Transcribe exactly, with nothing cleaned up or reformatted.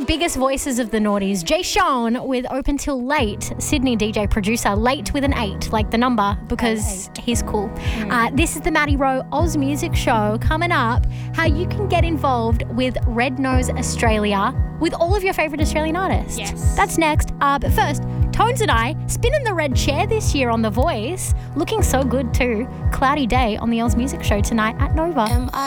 biggest voices of the noughties. Jay Sean with Open Till Late. Sydney D J producer. Late with an eight, like the number, because he's cool. Mm. Uh, this is the Maddie Rowe Oz Music Show. Coming up, how you can get involved with Red Nose Australia with all of your favourite Australian artists. Yes. That's next. Uh, but first, Tones and I spinning the red chair this year on The Voice. Looking so good too. Cloudy day on the Oz Music Show tonight at Nova. Am I